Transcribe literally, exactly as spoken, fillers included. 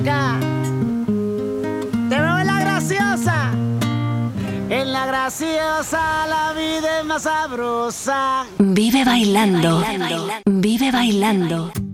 Ca. Te veo en la graciosa. En la graciosa la vida es más sabrosa. Vive bailando. Vive bailando.